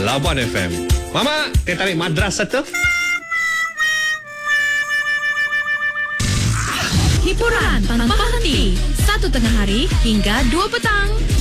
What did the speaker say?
Labuan FM. Mama, teh tarik madrasah tu. Hiburan tanpa henti 1 tengah hari hingga 2 petang.